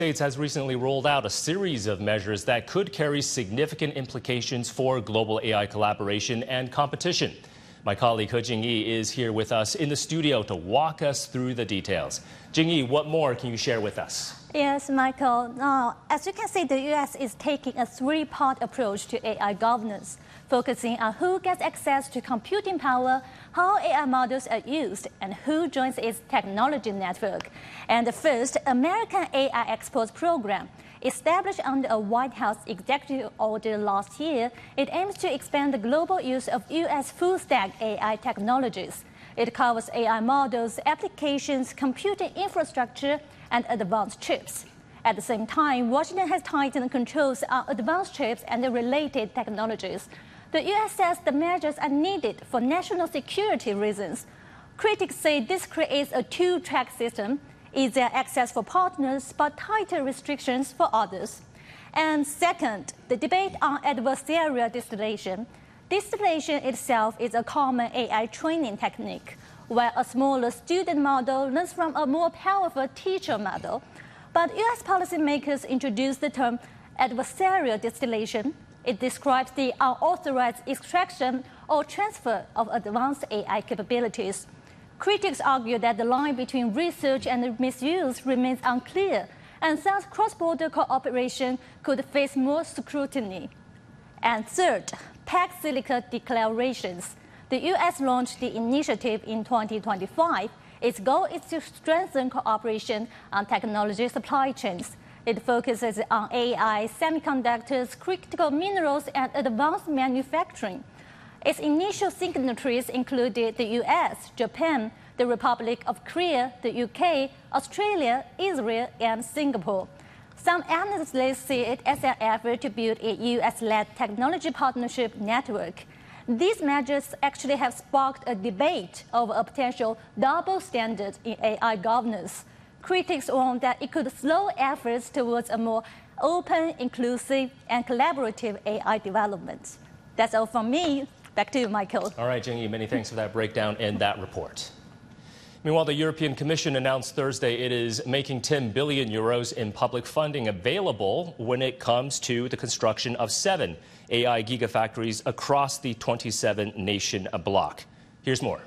States has recently rolled out a series of measures that could carry significant implications for global AI collaboration and competition. My colleague He Jingyi is here with us in the studio to walk us through the details. Jingyi, what more can you share with us? Yes, Michael. Now, as you can see, the U.S. is taking a three-part approach to AI governance, focusing on who gets access to computing power, how AI models are used, and who joins its technology network. And the first American AI Exports Program, established under a White House executive order last year, it aims to expand the global use of U.S. full-stack AI technologies. It covers AI models, applications, computing infrastructure, and advanced chips. At the same time, Washington has tightened controls on advanced chips and the related technologies. The U.S. says the measures are needed for national security reasons. Critics say this creates a two-track system, easier access for partners, but tighter restrictions for others. And second, the debate on adversarial distillation. Distillation itself is a common AI training technique, where a smaller student model learns from a more powerful teacher model. But U.S. policymakers introduced the term adversarial distillation. It describes the unauthorized extraction or transfer of advanced AI capabilities. Critics argue that the line between research and misuse remains unclear, and thus cross-border cooperation could face more scrutiny. And third, Pax Silica declarations. The U.S. launched the initiative in 2025. Its goal is to strengthen cooperation on technology supply chains. It focuses on AI, semiconductors, critical minerals, and advanced manufacturing. Its initial signatories included the U.S., Japan, the Republic of Korea, the UK, Australia, Israel, and Singapore. Some analysts see it as an effort to build a U.S.-led technology partnership network. These measures actually have sparked a debate over a potential double standard in AI governance. Critics warn that it could slow efforts towards a more open, inclusive, and collaborative AI development. That's all from me. Back to you, Michael. All right, Jingyi, many thanks for that breakdown and that report. Meanwhile, the European Commission announced Thursday it is making 10 billion euros in public funding available when it comes to the construction of 7 AI gigafactories across the 27-nation bloc. Here's more.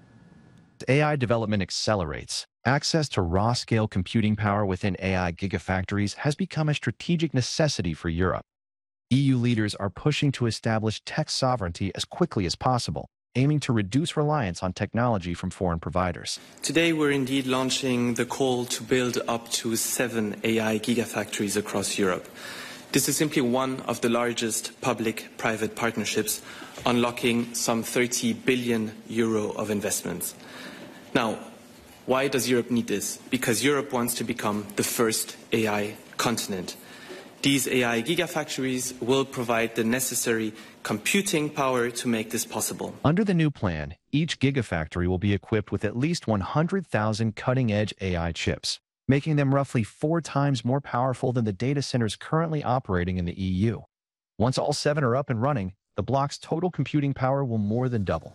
AI development accelerates. Access to raw-scale computing power within AI gigafactories has become a strategic necessity for Europe. EU leaders are pushing to establish tech sovereignty as quickly as possible, aiming to reduce reliance on technology from foreign providers. Today, we're indeed launching the call to build up to 7 AI gigafactories across Europe. This is simply one of the largest public-private partnerships, unlocking some 30 billion euro of investments. Now, why does Europe need this? Because Europe wants to become the first AI continent. These AI gigafactories will provide the necessary computing power to make this possible. Under the new plan, each gigafactory will be equipped with at least 100,000 cutting-edge AI chips, making them roughly 4 times more powerful than the data centers currently operating in the EU. Once all 7 are up and running, the bloc's total computing power will more than double.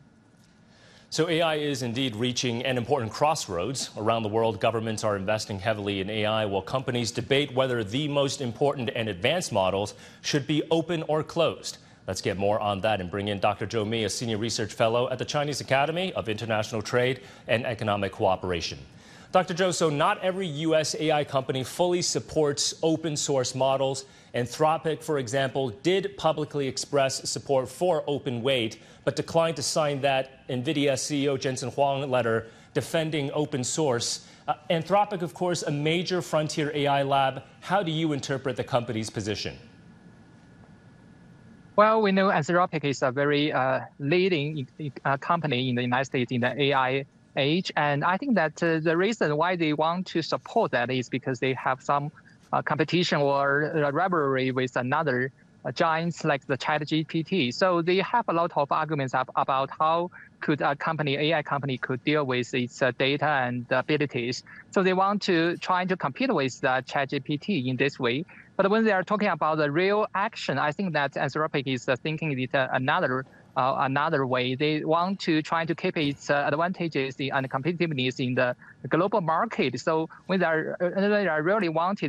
So AI is indeed reaching an important crossroads. Around the world, governments are investing heavily in AI while companies debate whether the most important and advanced models should be open or closed. Let's get more on that and bring in Dr. Zhou Mi, a senior research fellow at the Chinese Academy of International Trade and Economic Cooperation. Dr. Zhou, so not every U.S. AI company fully supports open source models. Anthropic, for example, did publicly express support for OpenWeight, but declined to sign that NVIDIA CEO Jensen Huang letter defending open source. Anthropic, of course, a major frontier AI lab. How do you interpret the company's position? Well, we know Anthropic is a very leading company in the United States in the AI age. And I think that the reason why they want to support that is because they have some competition or rivalry with another giants like the ChatGPT. So they have a lot of arguments about how could a company, AI company, could deal with its data and abilities. So they want to try to compete with the ChatGPT in this way. But when they are talking about the real action, I think that Anthropic is thinking it another another way. They want to try to keep its advantages and competitiveness in the global market. So when they are really wanted